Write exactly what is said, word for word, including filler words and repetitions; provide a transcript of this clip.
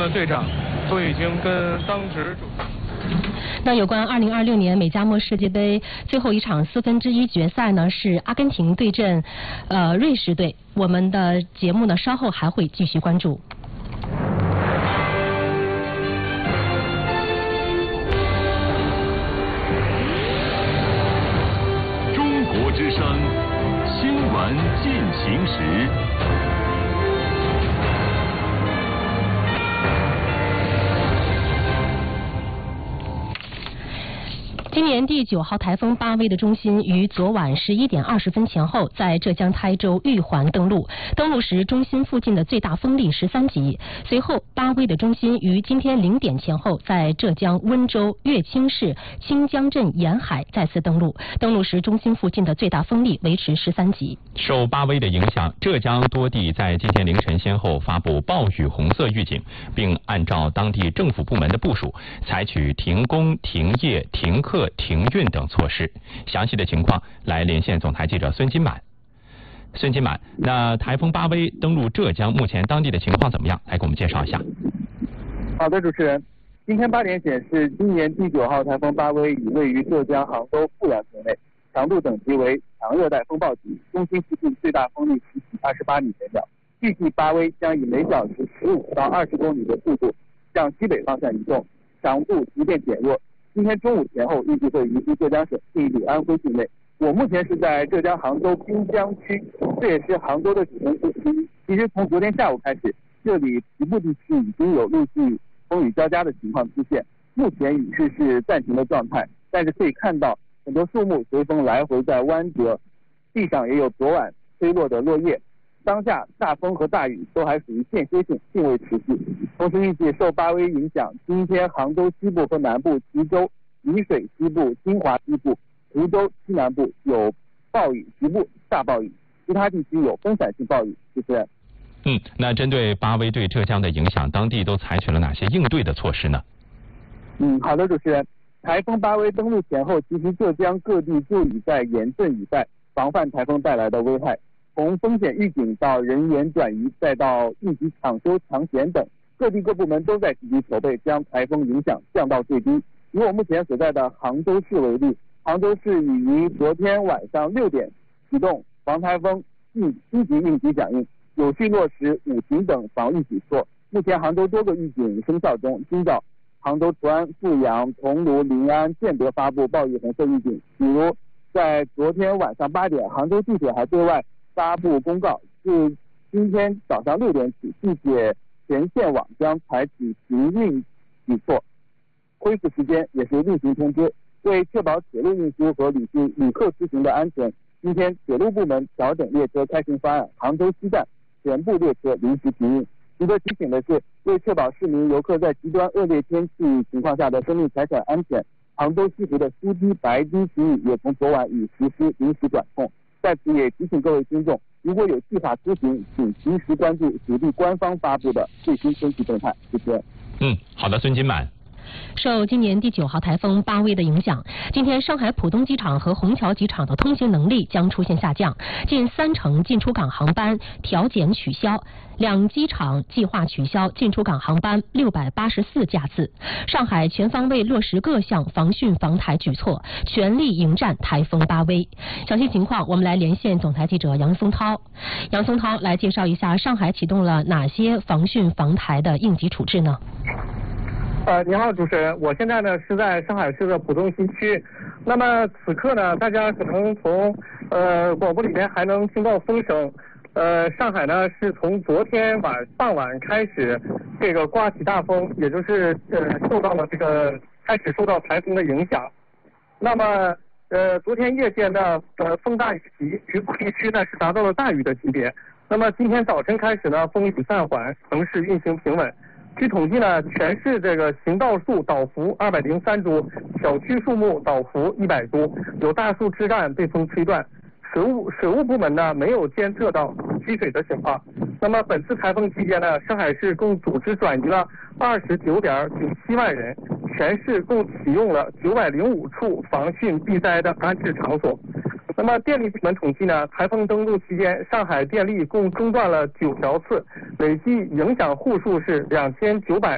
的队长都已经跟当值主席。 那有关二零二六年美加墨世界杯最后一场四分之一决赛呢，是阿根廷对阵呃瑞士队。我们的节目呢稍后还会继续关注。 中国之声新闻进行时。 今年第九号台风巴威的中心于昨晚十一点二十分前后在浙江台州玉环登陆，登陆时中心附近的最大风力十三级。随后，巴威的中心于今天零点前后在浙江温州乐清市清江镇沿海再次登陆，登陆时中心附近的最大风力维持十三级。 受巴威的影响，浙江多地在今天凌晨先后发布暴雨红色预警，并按照当地政府部门的部署，采取停工、停业、停课、停运等措施。详细的情况来连线总台记者孙金满。孙金满，那台风巴威登陆浙江，目前当地的情况怎么样？来给我们介绍一下。 好的，主持人，今天八点显示，今年第九号台风巴威已位于浙江杭州富阳城内，强度等级为强热带风暴级，中心附近最大风力十二十八米每秒。预计巴威将以每小时十五到二十公里的速度向西北方向移动，强度逐渐减弱。今天中午前后预计会移居浙江省进入安徽境内。我目前是在浙江杭州滨江区，这也是杭州的主城区之一。其实从昨天下午开始，这里局部地区已经有陆续风雨交加的情况出现，目前雨势是暂停的状态，但是可以看到很多树木随风来回在弯折，地上也有昨晚飞落的落叶。当下大风和大雨都还属于间歇性，并未持续。同时预计受巴威影响，今天杭州西部和南部、吉州、沂水西部、金华西部、湖州西南部有暴雨，局部大暴雨，其他地区有分散性暴雨。主持人。 嗯，那针对巴威对浙江的影响，当地都采取了哪些应对的措施呢？ 嗯，好的，主持人。台风巴威登陆前后，其实浙江各地就已在严阵以待，防范台风带来的危害。从风险预警到人员转移，再到应急抢修、抢险等，各地各部门都在积极筹备，将台风影响降到最低。以我目前所在的杭州市为例，杭州市已于昨天晚上六点启动防台风应积极应急响应，有序落实五停等防御举措。目前杭州多个预警生效中，今早杭州淳安、富阳、桐庐、临安、建德发布暴雨红色预警。比如在昨天晚上八点，杭州地铁还对外发布公告，自今天早上六点起，地铁全线网将采取停运举措，恢复时间也是另行通知。为确保铁路运输和旅行旅客出行的安全，今天铁路部门调整列车开行方案，杭州西站全部列车临时停运。值得提醒的是，为确保市民游客在极端恶劣天气情况下的生命财产安全，杭州西湖的苏堤、白堤区域也从昨晚已实施临时管控。在此也提醒各位听众，如果有计划出行，请及时关注属地官方发布的最新天气动态。主持人。 嗯，好的，孙金满。 受今年第九号台风巴威的影响，今天上海浦东机场和虹桥机场的通行能力将出现下降，近三成进出港航班调减取消，两机场计划取消进出港航班六百八十四架次。上海全方位落实各项防汛防台举措，全力迎战台风巴威。详细情况，我们来连线总台记者杨松涛。杨松涛来介绍一下，上海启动了哪些防汛防台的应急处置呢？ 呃，您好，主持人，我现在呢是在上海市的浦东新区。那么此刻呢，大家可能从呃广播里面还能听到风声。呃，上海呢是从昨天晚傍晚开始，这个刮起大风，也就是呃受到了这个开始受到台风的影响。那么呃昨天夜间呢，呃风大雨急，局部地区呢是达到了大雨的级别。那么今天早晨开始呢，风雨暂缓，城市运行平稳。据统计呢，全市这个行道树倒伏二百零三株，小区树木倒伏一百株，有大树枝干被风吹断。水务水务部门呢没有监测到积水的情况。那么本次台风期间呢，上海市共组织转移了二十九点九七万人，全市共启用了九百零五处防汛避灾的安置场所。那么电力部门统计呢，台风登陆期间，上海电力共中断了九条次，累计影响户数是两千九百